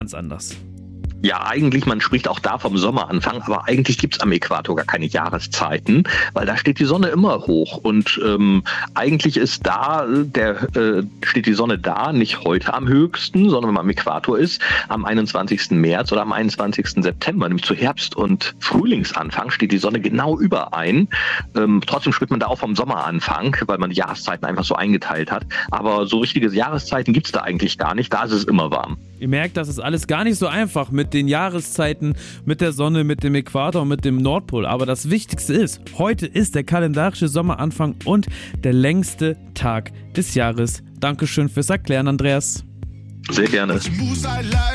ganz anders. Ja, eigentlich, man spricht auch da vom Sommeranfang, aber eigentlich gibt's am Äquator gar keine Jahreszeiten, weil da steht die Sonne immer hoch und eigentlich ist steht die Sonne da nicht heute am höchsten, sondern wenn man am Äquator ist, am 21. März oder am 21. September, nämlich zu Herbst- und Frühlingsanfang steht die Sonne genau überein. Trotzdem spricht man da auch vom Sommeranfang, weil man die Jahreszeiten einfach so eingeteilt hat, aber so richtige Jahreszeiten gibt's da eigentlich gar nicht, da ist es immer warm. Ihr merkt, das ist alles gar nicht so einfach mit den Jahreszeiten, mit der Sonne, mit dem Äquator und mit dem Nordpol. Aber das Wichtigste ist, heute ist der kalendarische Sommeranfang und der längste Tag des Jahres. Dankeschön fürs Erklären, Andreas. Sehr gerne.